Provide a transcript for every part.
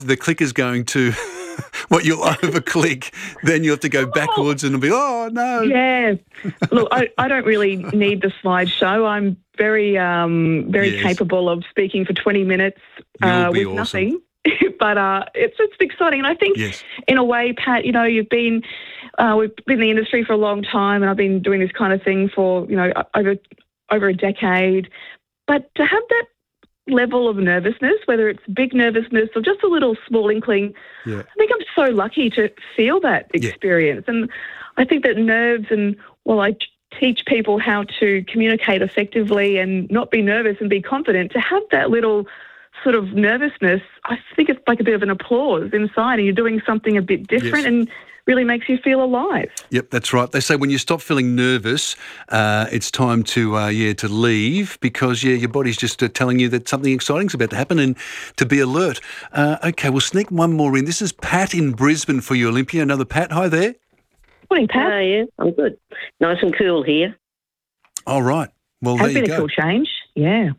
the clicker's going to what you'll over-click, then you have to go backwards and it'll be, oh, no. Yeah. Look, I don't really need the slideshow. I'm very Yes. capable of speaking for 20 minutes You'll be with awesome. nothing. But it's exciting. And I think Yes. in a way, Pat, we've been in the industry for a long time, and I've been doing this kind of thing for, over a decade. But to have that level of nervousness, whether it's big nervousness or just a little small inkling, Yeah. I think I'm so lucky to feel that experience. And I think that nerves and, I teach people how to communicate effectively and not be nervous and be confident. To have that little sort of nervousness, I think it's like a bit of an applause inside, and you're doing something a bit different and really makes you feel alive. Yep, that's right. They say when you stop feeling nervous, it's time to leave because, your body's just telling you that something exciting's about to happen and to be alert. Okay, we'll sneak one more in. This is Pat in Brisbane for you, Olympia. Another Pat. Hi there. Morning, Pat. Yeah, I'm good. Nice and cool here. All right. Well, Has there been you a go. cool change. Yeah.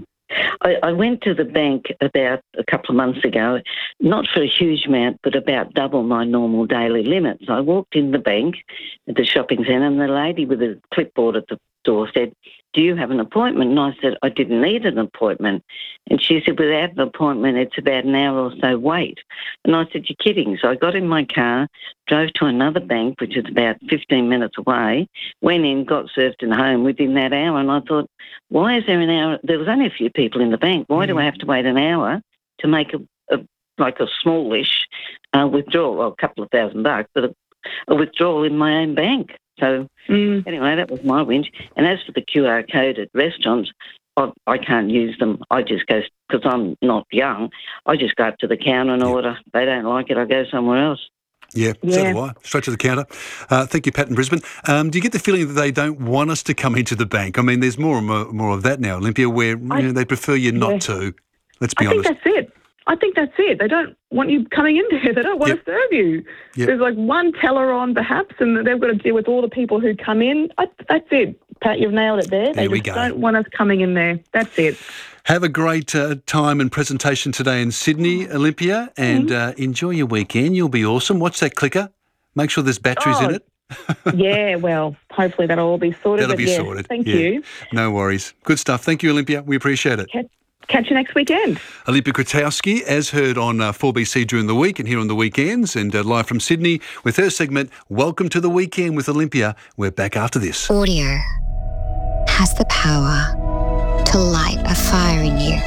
I went to the bank about a couple of months ago, not for a huge amount, but about double my normal daily limits. I walked in the bank at the shopping centre, and the lady with a clipboard at the door said, "Do you have an appointment?" And I said, "I didn't need an appointment." And she said, "Without an appointment, it's about an hour or so wait." And I said, "You're kidding." So I got in my car, drove to another bank, which is about 15 minutes away, went in, got served and home within that hour. And I thought, why is there an hour? There was only a few people in the bank. Why do I have to wait an hour to make a smallish withdrawal, well, a couple of $1,000, but a withdrawal in my own bank? So anyway, that was my whinge. And as for the QR code at restaurants, I can't use them. I just go, because I'm not young, I just go up to the counter and order. If they don't like it, I go somewhere else. Yeah, so do I. Straight to the counter. Thank you, Pat in Brisbane. Do you get the feeling that they don't want us to come into the bank? I mean, there's more and more of that now, Olympia, where they prefer you not to. Let's be honest. I think that's it. They don't want you coming in there. They don't want to serve you. Yep. There's like one teller on perhaps, and they've got to deal with all the people who come in. That's it. Pat, you've nailed it there. They we just go. don't want us coming in there. That's it. Have a great time and presentation today in Sydney, Olympia, and enjoy your weekend. You'll be awesome. Watch that clicker. Make sure there's batteries in it. Yeah, well, hopefully that'll all be sorted. That'll be sorted. Thank you. No worries. Good stuff. Thank you, Olympia. We appreciate it. Catch you next weekend. Olympia Kwiatkowski, as heard on 4BC during the week and here on the weekends, and live from Sydney with her segment, Welcome to the Weekend with Olympia. We're back after this. Audio has the power to light a fire in you.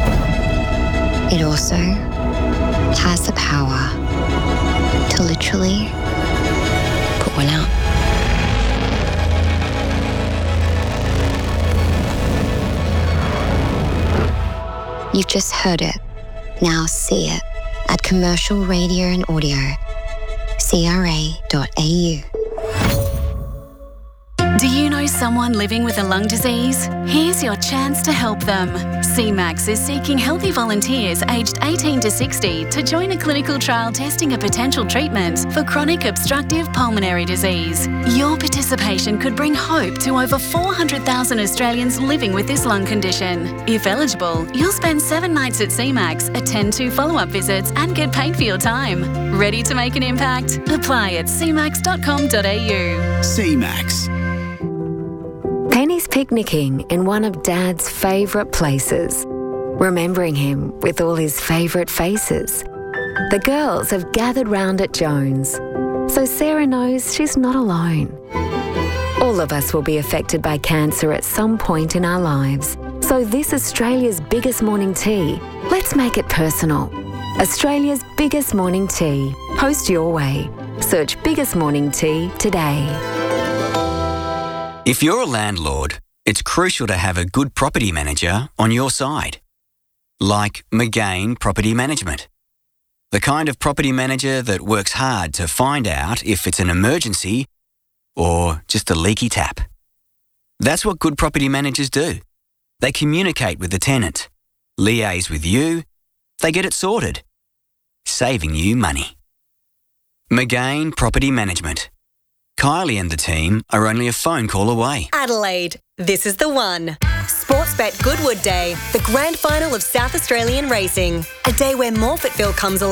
It also has the power to literally put one out. You've just heard it. Now see it at Commercial Radio and Audio, CRA.au. Do you know someone living with a lung disease? Here's your chance to help them. CMAX is seeking healthy volunteers aged 18 to 60 to join a clinical trial testing a potential treatment for chronic obstructive pulmonary disease. Your participation could bring hope to over 400,000 Australians living with this lung condition. If eligible, you'll spend 7 nights at CMAX, attend 2 follow-up visits and get paid for your time. Ready to make an impact? Apply at cmax.com.au. CMAX. Penny's picnicking in one of Dad's favourite places, remembering him with all his favourite faces. The girls have gathered round at Jones, so Sarah knows she's not alone. All of us will be affected by cancer at some point in our lives, so this Australia's biggest morning tea, let's make it personal. Australia's biggest morning tea. Post your way. Search Biggest Morning Tea today. If you're a landlord, it's crucial to have a good property manager on your side. Like McGain Property Management. The kind of property manager that works hard to find out if it's an emergency or just a leaky tap. That's what good property managers do. They communicate with the tenant, liaise with you, they get it sorted, saving you money. McGain Property Management. Kylie and the team are only a phone call away. Adelaide, this is the one. Sportsbet Goodwood Day, the grand final of South Australian racing. A day where Morphettville comes alive.